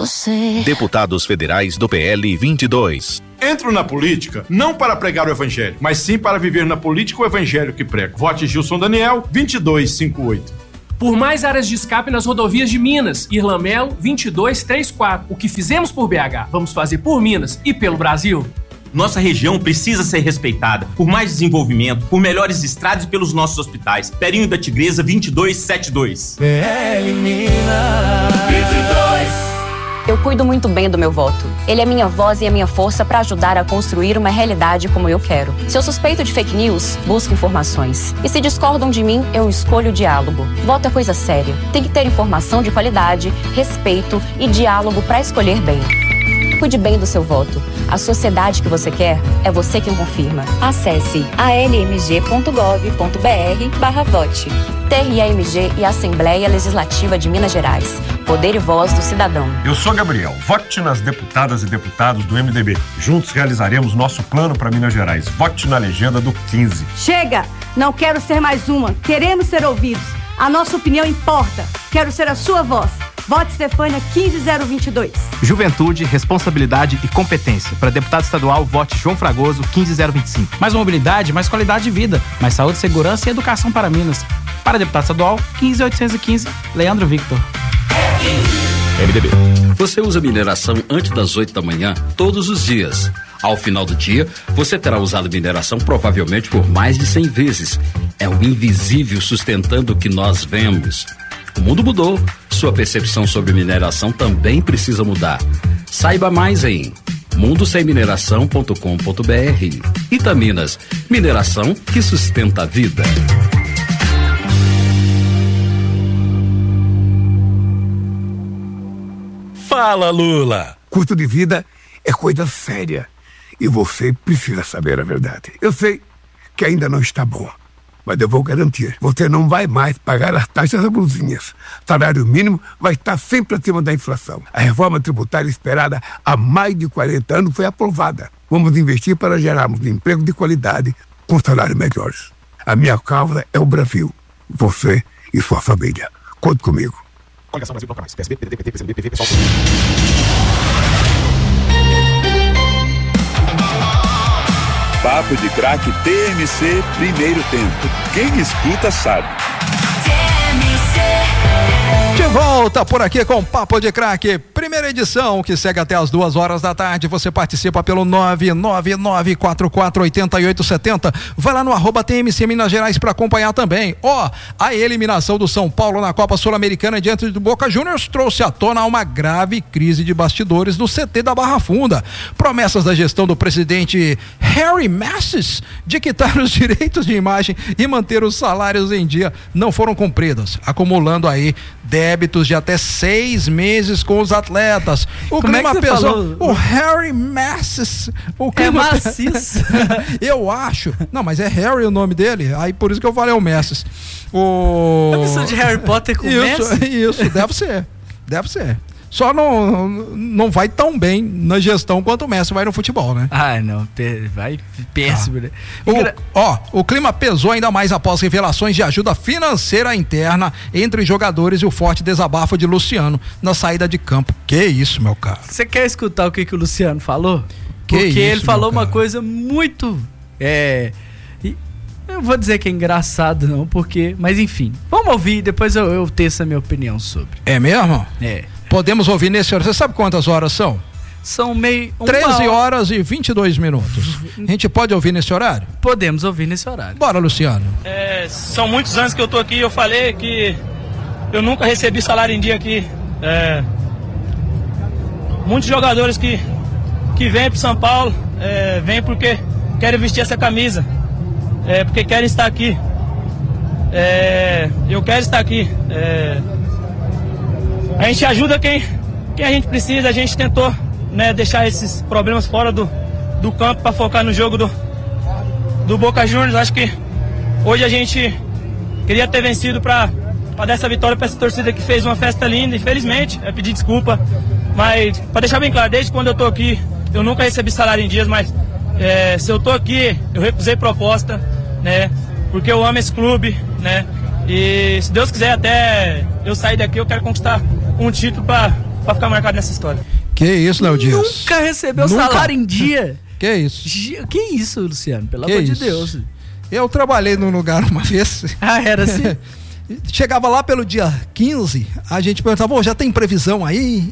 você. Deputados federais do PL 22. Entro na política não para pregar o evangelho, mas sim para viver na política o evangelho que prego. Vote Gilson Daniel, 2258. Por mais áreas de escape nas rodovias de Minas, Irlamelo 2234. O que fizemos por BH, vamos fazer por Minas e pelo Brasil. Nossa região precisa ser respeitada por mais desenvolvimento, por melhores estradas e pelos nossos hospitais. Perinho da Tigresa 2272. PL Minas 22. Eu cuido muito bem do meu voto. Ele é minha voz e a minha força para ajudar a construir uma realidade como eu quero. Se eu suspeito de fake news, busco informações. E se discordam de mim, eu escolho o diálogo. Voto é coisa séria. Tem que ter informação de qualidade, respeito e diálogo para escolher bem. Cuide bem do seu voto. A sociedade que você quer é você quem confirma. Acesse almg.gov.br/vote. TRAMG e Assembleia Legislativa de Minas Gerais. Poder e voz do cidadão. Eu sou Gabriel. Vote nas deputadas e deputados do MDB. Juntos realizaremos nosso plano para Minas Gerais. Vote na legenda do 15. Chega! Não quero ser mais uma. Queremos ser ouvidos. A nossa opinião importa. Quero ser a sua voz. Vote Stefânia 15022. Juventude, responsabilidade e competência. Para deputado estadual, vote João Fragoso 15025. Mais mobilidade, mais qualidade de vida, mais saúde, segurança e educação para Minas. Para deputado estadual, 15815, Leandro Victor. MDB. Você usa mineração antes das 8 da manhã todos os dias. Ao final do dia, você terá usado mineração provavelmente por mais de 100 vezes. É o invisível sustentando o que nós vemos. O mundo mudou. Sua percepção sobre mineração também precisa mudar. Saiba mais em mundosemmineração.com.br. Itaminas, mineração que sustenta a vida. Fala, Lula! Custo de vida é coisa séria e você precisa saber a verdade. Eu sei que ainda não está bom, mas eu vou garantir. Você não vai mais pagar as taxas abusivas. Salário mínimo vai estar sempre acima da inflação. A reforma tributária esperada há mais de 40 anos foi aprovada. Vamos investir para gerarmos emprego de qualidade com salários melhores. A minha causa é o Brasil. Você e sua família. Conte comigo. Coligação Brasil Bloco Mais. PSB, PDT, PT, PCdoB, PV, PSOL. Papo de Craque TMC, primeiro tempo. Quem escuta sabe. De volta por aqui com Papo de Craque, primeira edição, que segue até as 2 da tarde. Você participa pelo 999448870. Vai lá no @TMC Minas Gerais para acompanhar também. A eliminação do São Paulo na Copa Sul-Americana diante do Boca Juniors trouxe à tona uma grave crise de bastidores no CT da Barra Funda. Promessas da gestão do presidente Harry Masses de quitar os direitos de imagem e manter os salários em dia não foram cumpridas, acumulando aí débitos de até 6 meses com os atletas. O Como clima é que você pesou. falou? O Harry Masses. O clima maciço. Eu acho. Não, mas é Harry o nome dele. Aí por isso que eu falei o Masses. A pessoa de Harry Potter com Messi? Isso, deve ser. Deve ser. Só não vai tão bem na gestão quanto o Messi vai no futebol, né? Ah, não, vai péssimo, né? O clima pesou ainda mais após revelações de ajuda financeira interna entre jogadores e o forte desabafo de Luciano na saída de campo. Que isso, meu caro? Você quer escutar o que o Luciano falou? Que Porque isso, ele falou meu uma cara? coisa muito... eu vou dizer que é engraçado, não, porque... Mas enfim, vamos ouvir, depois eu teço a minha opinião sobre. É mesmo? É. Podemos ouvir nesse horário. Você sabe quantas horas são? São 13 horas e 22 minutos. A gente pode ouvir nesse horário? Podemos ouvir nesse horário. Bora, Luciano. São muitos anos que eu tô aqui. Eu falei que eu nunca recebi salário em dia aqui. Muitos jogadores que vêm pro São Paulo vêm porque querem vestir essa camisa, porque querem estar aqui. Eu quero estar aqui. A gente ajuda quem a gente precisa. A gente tentou, deixar esses problemas fora do campo para focar no jogo do Boca Juniors. Acho que hoje a gente queria ter vencido para dar essa vitória para essa torcida que fez uma festa linda. Infelizmente, pedir desculpa, mas para deixar bem claro, desde quando eu tô aqui, eu nunca recebi salário em dias, mas se eu tô aqui, eu recusei proposta, porque eu amo esse clube, e se Deus quiser até eu sair daqui, eu quero conquistar um título para pra ficar marcado nessa história. Que isso, Léo Dias? Nunca recebeu salário em dia. Que isso? Que isso, Luciano? Pelo amor de Deus. Eu trabalhei num lugar uma vez. Ah, era assim? Chegava lá pelo dia 15, a gente perguntava, já tem previsão aí?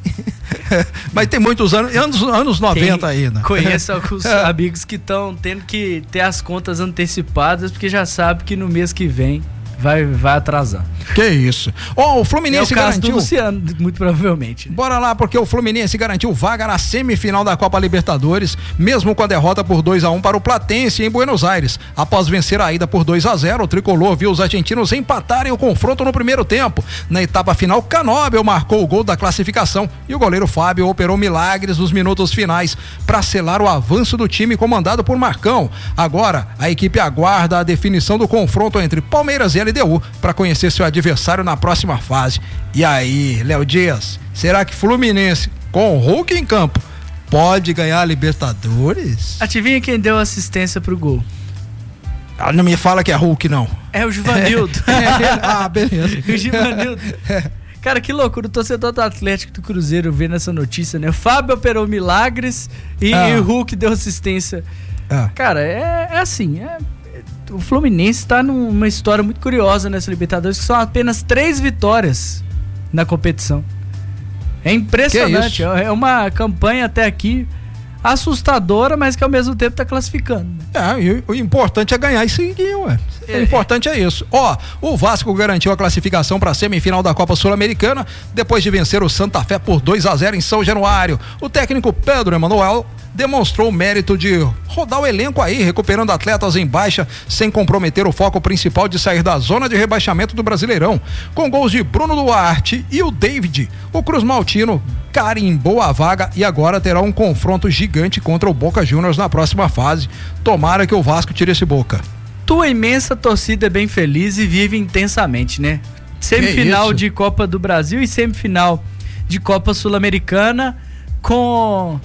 Mas tem muitos anos 90 ainda. Conheço alguns amigos que estão tendo que ter as contas antecipadas, porque já sabe que no mês que vem vai atrasar. Que isso. O Fluminense garantiu. Do Luciano, muito provavelmente. Né? Bora lá, porque o Fluminense garantiu vaga na semifinal da Copa Libertadores, mesmo com a derrota por 2-1 para o Platense em Buenos Aires. Após vencer a ida por 2-0, o tricolor viu os argentinos empatarem o confronto no primeiro tempo. Na etapa final, Canóbio marcou o gol da classificação e o goleiro Fábio operou milagres nos minutos finais para selar o avanço do time comandado por Marcão. Agora, a equipe aguarda a definição do confronto entre Palmeiras e LDU para conhecer seu adversário na próxima fase. E aí, Léo Dias, será que Fluminense com o Hulk em campo pode ganhar a Libertadores? Adivinha quem deu assistência pro gol? Não me fala que é Hulk, não. É o Givanildo. Ah, beleza. O Givanildo. Cara, que loucura, o torcedor do Atlético do Cruzeiro vendo essa notícia, né? O Fábio operou milagres e o Hulk deu assistência. Cara, é assim, o Fluminense está numa história muito curiosa nessa Libertadores, que são apenas 3 vitórias na competição. É impressionante, é uma campanha até aqui assustadora, mas que ao mesmo tempo está classificando. E o importante é ganhar e seguir, ué. O importante é isso. O Vasco garantiu a classificação para a semifinal da Copa Sul-Americana depois de vencer o Santa Fé por 2-0 em São Januário. O técnico Pedro Emanuel demonstrou o mérito de rodar o elenco aí, recuperando atletas em baixa, sem comprometer o foco principal de sair da zona de rebaixamento do Brasileirão. Com gols de Bruno Duarte e o David, o Cruz Maltino carimbou a vaga e agora terá um confronto gigante contra o Boca Juniors na próxima fase. Tomara que o Vasco tire esse Boca. Tua imensa torcida é bem feliz e vive intensamente, né? Semifinal de Copa do Brasil e semifinal de Copa Sul-Americana com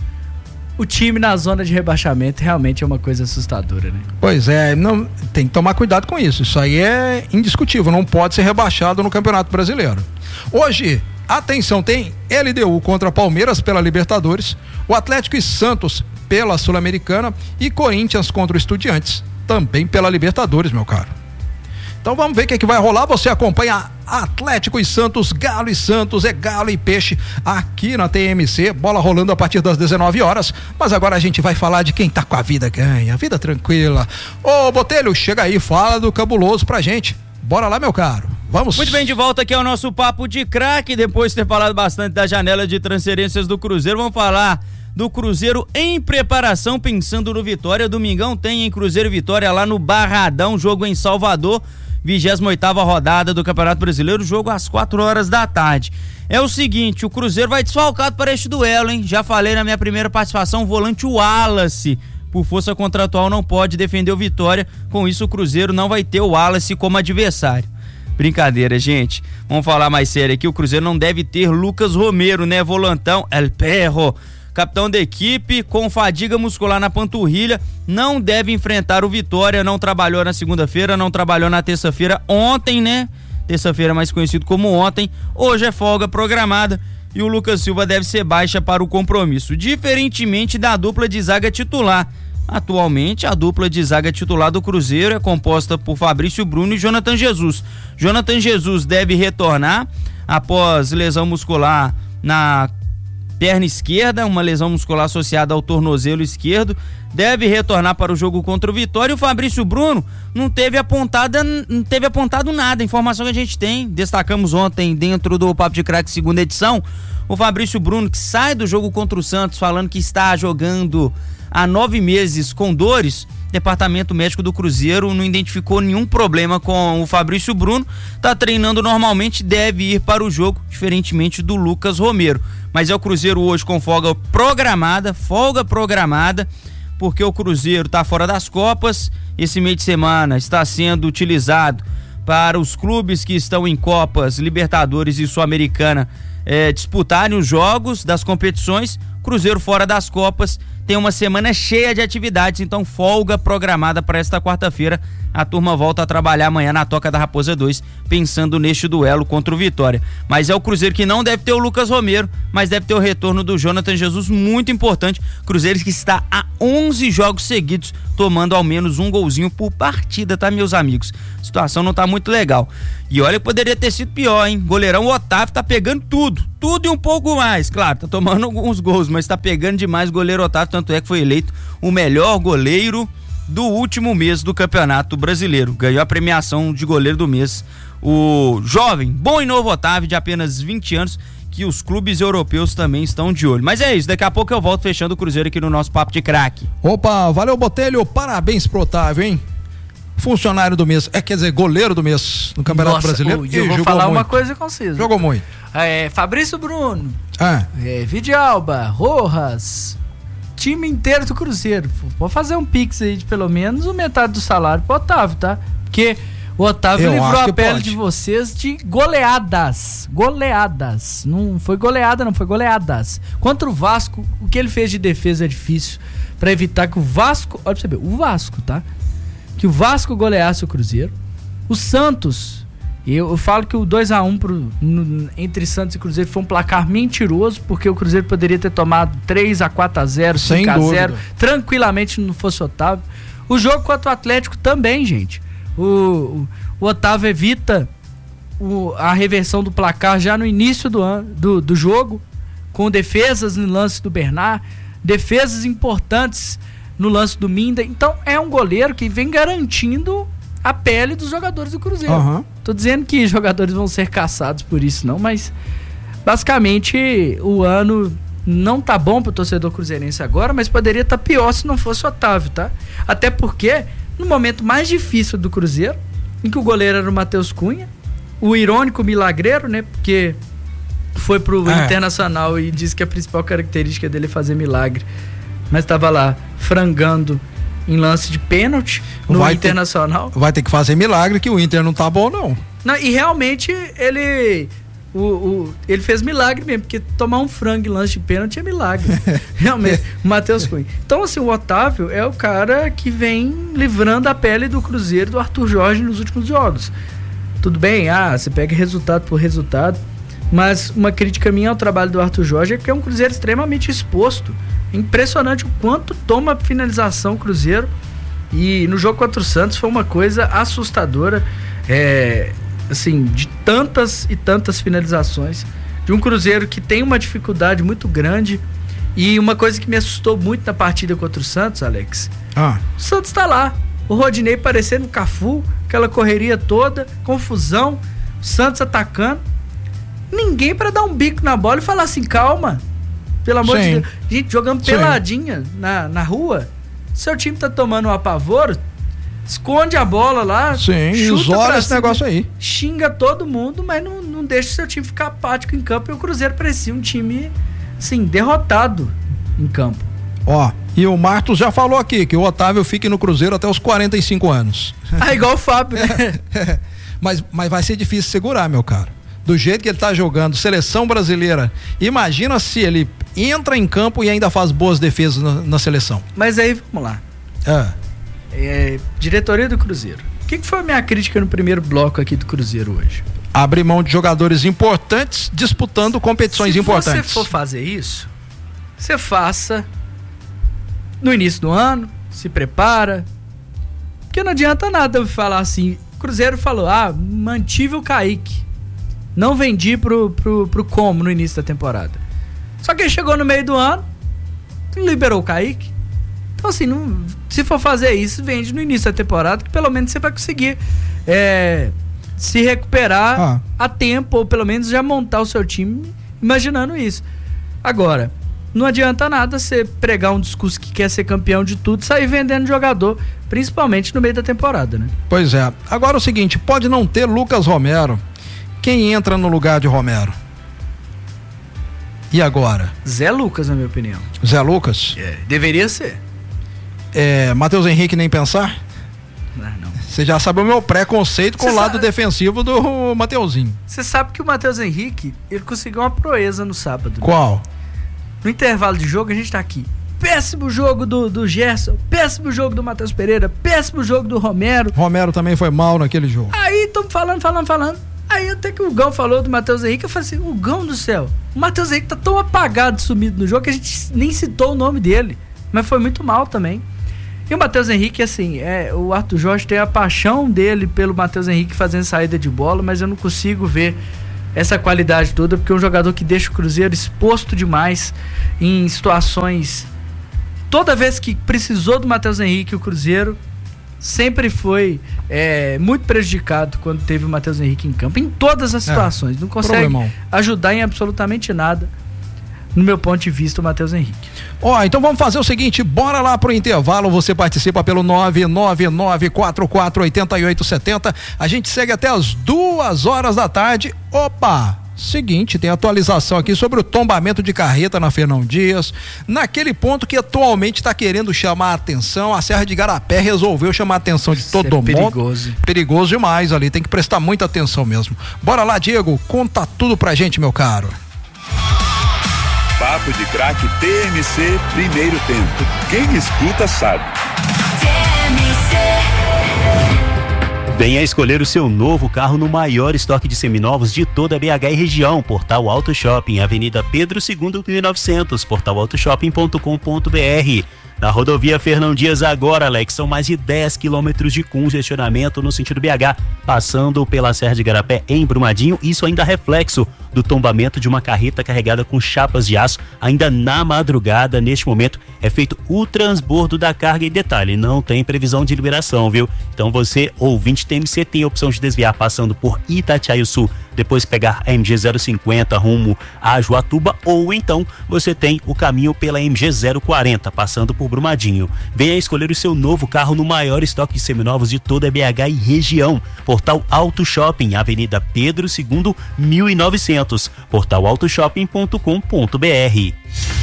o time na zona de rebaixamento. Realmente é uma coisa assustadora, né? Pois é, não, tem que tomar cuidado com isso. Isso aí é indiscutível, não pode ser rebaixado no Campeonato Brasileiro. Hoje, atenção, tem LDU contra Palmeiras pela Libertadores, o Atlético e Santos pela Sul-Americana e Corinthians contra o Estudiantes também pela Libertadores, meu caro. Então vamos ver o que vai rolar. Você acompanha Atlético e Santos, Galo e Santos, é Galo e Peixe aqui na TMC, bola rolando a partir das 19 horas, mas agora a gente vai falar de quem tá com a vida ganha, vida tranquila. Ô Botelho, chega aí, fala do Cabuloso pra gente. Bora lá, meu caro. Vamos. Muito bem, de volta aqui ao nosso Papo de Craque. Depois de ter falado bastante da janela de transferências do Cruzeiro, vamos falar do Cruzeiro em preparação, pensando no Vitória. Domingão tem em Cruzeiro e Vitória lá no Barradão, jogo em Salvador, 28ª rodada do Campeonato Brasileiro, jogo às 4 horas da tarde. É o seguinte, o Cruzeiro vai desfalcado para este duelo, hein? Já falei na minha primeira participação, o volante Wallace, por força contratual, não pode defender o Vitória. Com isso, o Cruzeiro não vai ter o Wallace como adversário. Brincadeira, gente. Vamos falar mais sério aqui. O Cruzeiro não deve ter Lucas Romero, né? Volantão, El Perro, capitão da equipe, com fadiga muscular na panturrilha, não deve enfrentar o Vitória. Não trabalhou na segunda-feira, não trabalhou na terça-feira. Ontem, né? Terça-feira mais conhecido como ontem. Hoje é folga programada e o Lucas Silva deve ser baixa para o compromisso. Diferentemente da dupla de zaga titular. Atualmente, a dupla de zaga titular do Cruzeiro é composta por Fabrício Bruno e Jonathan Jesus. Jonathan Jesus deve retornar após lesão muscular na perna esquerda, uma lesão muscular associada ao tornozelo esquerdo, deve retornar para o jogo contra o Vitória. E o Fabrício Bruno não teve apontado nada, informação que a gente tem, destacamos ontem dentro do Papo de Craque segunda edição, o Fabrício Bruno, que sai do jogo contra o Santos falando que está jogando há 9 meses com dores. Departamento médico do Cruzeiro não identificou nenhum problema com o Fabrício Bruno, tá treinando normalmente, deve ir para o jogo, diferentemente do Lucas Romero. Mas é o Cruzeiro hoje com folga programada, porque o Cruzeiro tá fora das Copas. Esse meio de semana está sendo utilizado para os clubes que estão em Copas Libertadores e Sul-Americana disputarem os jogos das competições. Cruzeiro fora das Copas, tem uma semana cheia de atividades, então folga programada para esta quarta-feira a turma volta a trabalhar amanhã na Toca da Raposa 2, pensando neste duelo contra o Vitória. Mas é o Cruzeiro que não deve ter o Lucas Romero, mas deve ter o retorno do Jonathan Jesus, muito importante. Cruzeiro que está há 11 jogos seguidos, tomando ao menos um golzinho por partida, tá, meus amigos? A situação não tá muito legal. E olha que poderia ter sido pior, hein? Goleirão Otávio tá pegando tudo e um pouco mais. Claro, tá tomando alguns gols, mas tá pegando demais o goleiro Otávio, tanto é que foi eleito o melhor goleiro do último mês do Campeonato Brasileiro. Ganhou a premiação de goleiro do mês. O jovem, bom e novo Otávio, de apenas 20 anos, que os clubes europeus também estão de olho. Mas é isso, daqui a pouco eu volto fechando o Cruzeiro aqui no nosso Papo de Craque. Opa, valeu, Botelho, parabéns pro Otávio, hein? Funcionário do mês, quer dizer, goleiro do mês no Campeonato Brasileiro. Eu vou falar uma coisa concisa. Jogou muito. Fabrício Bruno, Vidialba, Rojas, time inteiro do Cruzeiro. Vou fazer um pix aí de pelo menos metade do salário pro Otávio, tá? Porque o Otávio livrou a pele de vocês de goleadas. Goleadas. Não foi goleada, não, foi goleadas. Contra o Vasco, o que ele fez de defesa é difícil pra evitar que o Vasco, olha pra você ver, o Vasco, tá? Que o Vasco goleasse o Cruzeiro. O Santos, eu falo que o 2-1 entre Santos e Cruzeiro foi um placar mentiroso, porque o Cruzeiro poderia ter tomado 3-4-0, 5-0, tranquilamente não fosse o Otávio. O jogo contra o Atlético também, gente. O Otávio evita a reversão do placar já no início do jogo, com defesas no lance do Bernard, defesas importantes no lance do Minda. Então é um goleiro que vem garantindo a pele dos jogadores do Cruzeiro. Tô dizendo que jogadores vão ser caçados por isso não, mas basicamente o ano não tá bom pro torcedor cruzeirense agora, mas poderia estar pior se não fosse o Otávio, tá? Até porque no momento mais difícil do Cruzeiro, em que o goleiro era o Matheus Cunha, o irônico milagreiro, né? Porque foi pro Internacional e disse que a principal característica dele é fazer milagre, mas estava lá frangando em lance de pênalti no Internacional. Vai ter que fazer milagre, que o Inter não tá bom, não. E realmente ele fez milagre mesmo, porque tomar um frango em lance de pênalti é milagre. Realmente, o Matheus Cunha. Então, assim, o Otávio é o cara que vem livrando a pele do Cruzeiro, do Arthur Jorge nos últimos jogos. Tudo bem, você pega resultado por resultado, mas uma crítica minha ao trabalho do Arthur Jorge é que é um Cruzeiro extremamente exposto. Impressionante o quanto toma finalização o Cruzeiro, e no jogo contra o Santos foi uma coisa assustadora, assim, de tantas e tantas finalizações, de um Cruzeiro que tem uma dificuldade muito grande. E uma coisa que me assustou muito na partida contra o Santos, Alex, o Santos tá lá, o Rodinei parecendo um Cafu, aquela correria toda, confusão, o Santos atacando, ninguém para dar um bico na bola e falar assim, calma, pelo amor de Deus, gente, jogando peladinha na rua, seu time tá tomando um apavoro, esconde a bola lá, isola esse negócio aí, xinga todo mundo, mas não deixa o seu time ficar apático em campo. E o Cruzeiro parecia um time, assim, derrotado em campo. E o Martos já falou aqui que o Otávio fique no Cruzeiro até os 45 anos. Igual o Fábio, né? mas vai ser difícil segurar, meu caro. Do jeito que ele tá jogando, seleção brasileira, imagina se ele entra em campo e ainda faz boas defesas na seleção. Mas aí, vamos lá. Diretoria do Cruzeiro. O que foi a minha crítica no primeiro bloco aqui do Cruzeiro hoje? Abre mão de jogadores importantes disputando competições importantes. Se você for fazer isso, você faça no início do ano, se prepara, porque não adianta nada eu falar assim. O Cruzeiro falou, mantive o Kaique, não vendi pro Como no início da temporada. Só que ele chegou no meio do ano, liberou o Kaique. Então, assim, se for fazer isso, vende no início da temporada, que pelo menos você vai conseguir se recuperar a tempo, ou pelo menos já montar o seu time imaginando isso. Agora, não adianta nada você pregar um discurso que quer ser campeão de tudo e sair vendendo jogador, principalmente no meio da temporada, né? Pois é. Agora o seguinte, pode não ter Lucas Romero. Quem entra no lugar de Romero? E agora? Zé Lucas, na minha opinião. Zé Lucas? Deveria ser. Matheus Henrique nem pensar? Não. Você já sabe o meu preconceito com o lado defensivo do Mateuzinho. Você sabe que o Matheus Henrique, ele conseguiu uma proeza no sábado. Qual? No intervalo de jogo, a gente tá aqui. péssimo jogo do Gerson, péssimo jogo do Matheus Pereira, péssimo jogo do Romero. Romero também foi mal naquele jogo. Aí estamos falando. Aí até que o Gão falou do Matheus Henrique, eu falei assim, o Gão do céu, o Matheus Henrique tá tão apagado, sumido no jogo, que a gente nem citou o nome dele, mas foi muito mal também. E o Matheus Henrique, assim, o Arthur Jorge tem a paixão dele pelo Matheus Henrique fazendo saída de bola, mas eu não consigo ver essa qualidade toda, porque é um jogador que deixa o Cruzeiro exposto demais em situações. Toda vez que precisou do Matheus Henrique, o Cruzeiro sempre foi muito prejudicado quando teve o Matheus Henrique em campo, em todas as situações. Não consegue ajudar em absolutamente nada, no meu ponto de vista, o Matheus Henrique. Então vamos fazer o seguinte, bora lá pro intervalo, você participa pelo 999448870, a gente segue até as 2h da tarde. Seguinte, tem atualização aqui sobre o tombamento de carreta na Fernão Dias, naquele ponto que atualmente está querendo chamar a atenção. A Serra de Igarapé resolveu chamar a atenção de todo mundo. Perigoso demais ali, tem que prestar muita atenção mesmo. Bora lá, Diego, conta tudo pra gente, meu caro. Papo de Craque TMC, primeiro tempo. Quem escuta sabe. Venha escolher o seu novo carro no maior estoque de seminovos de toda a BH e região. Portal Auto Shopping, Avenida Pedro II, 1900, portalautoshopping.com.br. Na rodovia Fernão Dias agora, Alex, são mais de 10 quilômetros de congestionamento no sentido BH, passando pela Serra de Igarapé em Brumadinho. Isso ainda reflexo do tombamento de uma carreta carregada com chapas de aço. Ainda na madrugada, neste momento, é feito o transbordo da carga. E detalhe, não tem previsão de liberação, viu? Então você, ouvinte TMC, tem a opção de desviar passando por Itatiaia-Sul, depois pegar a MG 050 rumo a Joatuba, ou então você tem o caminho pela MG 040, passando por Brumadinho. Venha escolher o seu novo carro no maior estoque de seminovos de toda a BH e região. Portal Auto Shopping, Avenida Pedro II, 1900, portalautoshopping.com.br.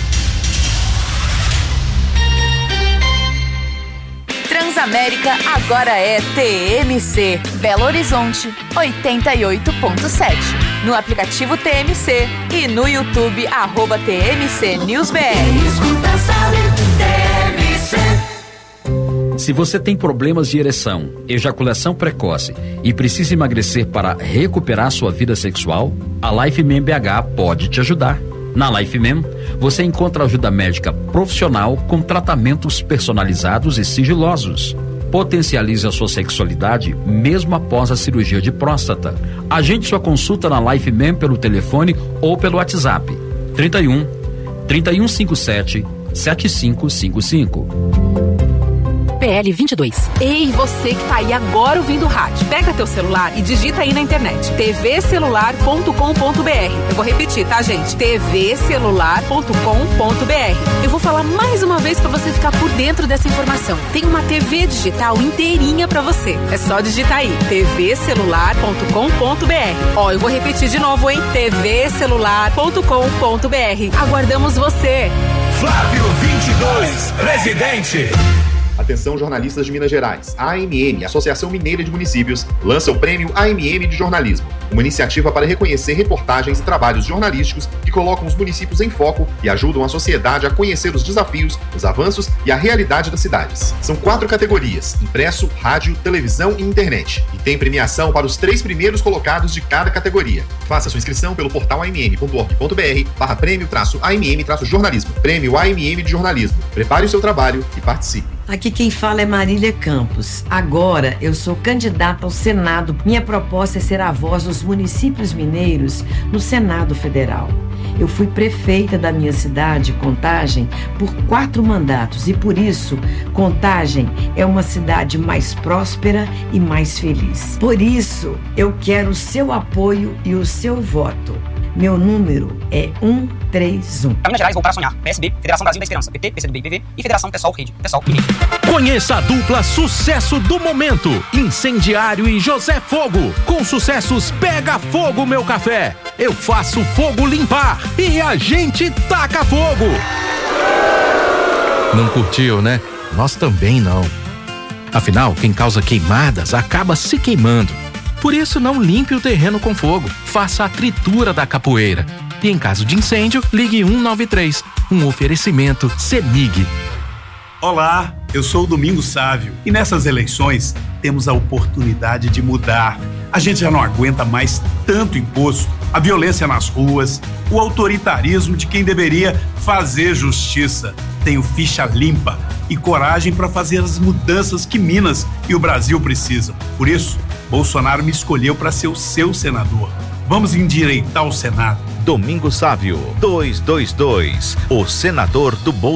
Transamérica agora é TMC. Belo Horizonte 88.7. No aplicativo TMC e no YouTube @TMC NewsBR. Escuta, sabe, TMC. Se você tem problemas de ereção, ejaculação precoce e precisa emagrecer para recuperar sua vida sexual, a LifeMem BH pode te ajudar. Na LifeMem, você encontra ajuda médica profissional com tratamentos personalizados e sigilosos. Potencialize a sua sexualidade mesmo após a cirurgia de próstata. Agende sua consulta na LifeMem pelo telefone ou pelo WhatsApp 31 3157 7555. PL 22. Ei, você que tá aí agora ouvindo o rádio, pega teu celular e digita aí na internet tvcelular.com.br. Eu vou repetir, tá, gente? tvcelular.com.br. Eu vou falar mais uma vez pra você ficar por dentro dessa informação. Tem uma TV digital inteirinha pra você. É só digitar aí tvcelular.com.br. Eu vou repetir de novo, hein? tvcelular.com.br. Aguardamos você. Flávio 22, presidente. Atenção, jornalistas de Minas Gerais. A AMM, Associação Mineira de Municípios, lança o Prêmio AMM de Jornalismo, uma iniciativa para reconhecer reportagens e trabalhos jornalísticos que colocam os municípios em foco e ajudam a sociedade a conhecer os desafios, os avanços e a realidade das cidades. São 4 categorias: impresso, rádio, televisão e internet. E tem premiação para os 3 primeiros colocados de cada categoria. Faça sua inscrição pelo portal amm.org.br/prêmio-AMM-jornalismo. Prêmio AMM de Jornalismo. Prepare o seu trabalho e participe. Aqui quem fala é Marília Campos. Agora eu sou candidata ao Senado. Minha proposta é ser a voz dos municípios mineiros no Senado Federal. Eu fui prefeita da minha cidade, Contagem, por 4 mandatos e por isso Contagem é uma cidade mais próspera e mais feliz. Por isso eu quero o seu apoio e o seu voto. Meu número é 131. Minas Gerais, voltar a sonhar. PSB, Federação Brasil da Esperança, PT, PCdoB e PV e Federação Pessoal Rede. Pessoal e Rede. Conheça a dupla sucesso do momento, Incendiário e José Fogo. Com sucessos Pega Fogo Meu Café, Eu Faço Fogo Limpar e A Gente Taca Fogo. Não curtiu, né? Nós também não. Afinal, quem causa queimadas acaba se queimando. Por isso, não limpe o terreno com fogo. Faça a tritura da capoeira. E em caso de incêndio, ligue 193. Um oferecimento CEMIG. Olá, eu sou o Domingos Sávio e nessas eleições temos a oportunidade de mudar. A gente já não aguenta mais tanto imposto, a violência nas ruas, o autoritarismo de quem deveria fazer justiça. Tenho ficha limpa e coragem para fazer as mudanças que Minas e o Brasil precisam. Por isso, Bolsonaro me escolheu para ser o seu senador. Vamos endireitar o Senado. Domingos Sávio, 222, o senador do Bolsonaro.